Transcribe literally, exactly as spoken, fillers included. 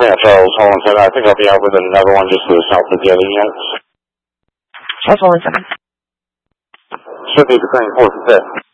think I chose, hold on a second, I think I'll be out with another one just to the south of the other units. Just hold on a second. Should be the same fourth and fifth.